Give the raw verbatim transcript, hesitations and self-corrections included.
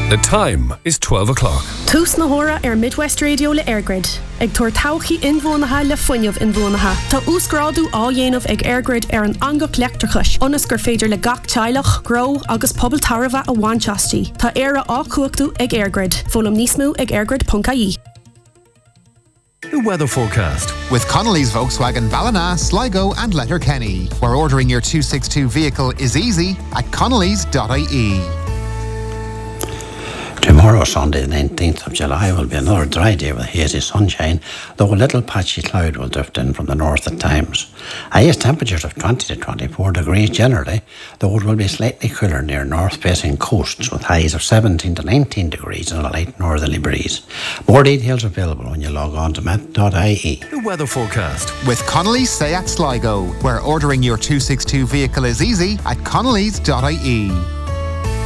The time is twelve o'clock. Tús na hora ar Midwest Radio le Airgrid. Ag tuair tauchaí inmhónatha le foiineamh inmhónatha. Tá úscrádú á dhéanamh ag Airgrid ar an angach leachtrachais. Onas gur féidir le gach teilech, gro agus pobl tarbha a bhainteastí. Tá éire á cuachtú ag Airgrid. Fólam níos mú ag airgrid dot I E. The weather forecast. With Connolly's Volkswagen Ballina, Sligo and Letterkenny, where ordering your two sixty-two vehicle is easy at connellys dot I E. Tomorrow, Sunday the nineteenth of July, will be another dry day with hazy sunshine, though a little patchy cloud will drift in from the north at times. Highest temperatures of twenty to twenty-four degrees generally, though it will be slightly cooler near north-facing coasts with highs of seventeen to nineteen degrees and a light northerly breeze. More details available when you log on to met dot I E. The weather forecast. With Connolly's Seat Sligo, where ordering your two sixty-two vehicle is easy at connellys dot I E.